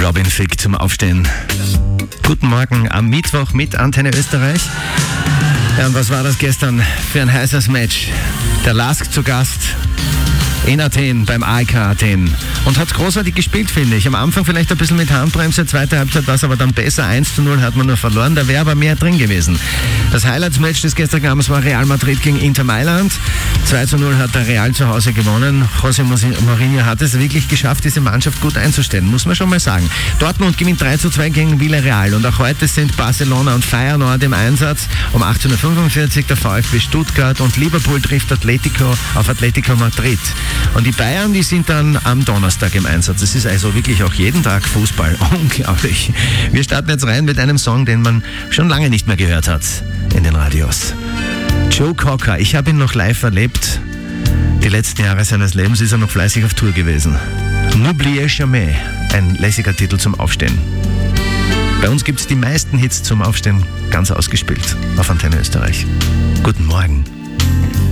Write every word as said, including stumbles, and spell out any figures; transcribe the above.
Robin Thicke zum Aufstehen. Guten Morgen am Mittwoch mit Antenne Österreich. Ja, und was war das gestern für ein heißes Match? Der Lask zu Gast in Athen, beim A E K Athen. Und hat großartig gespielt, finde ich. Am Anfang vielleicht ein bisschen mit Handbremse, zweite Halbzeit war es aber dann besser. eins zu null hat man nur verloren, da wäre aber mehr drin gewesen. Das Highlights-Match des gestrigen Abends war Real Madrid gegen Inter Mailand. zwei zu null hat der Real zu Hause gewonnen. José Mourinho hat es wirklich geschafft, diese Mannschaft gut einzustellen, muss man schon mal sagen. Dortmund gewinnt drei zu zwei gegen Villarreal. Und auch heute sind Barcelona und Feyenoord im Einsatz. Um achtzehn Uhr fünfundvierzig der VfB Stuttgart und Liverpool trifft Atletico auf Atletico Madrid. Und die Bayern, die sind dann am Donnerstag im Einsatz. Es ist also wirklich auch jeden Tag Fußball. Unglaublich. Wir starten jetzt rein mit einem Song, den man schon lange nicht mehr gehört hat in den Radios. Joe Cocker, ich habe ihn noch live erlebt. Die letzten Jahre seines Lebens ist er noch fleißig auf Tour gewesen. N'oubliez jamais, ein lässiger Titel zum Aufstehen. Bei uns gibt es die meisten Hits zum Aufstehen ganz ausgespielt auf Antenne Österreich. Guten Morgen.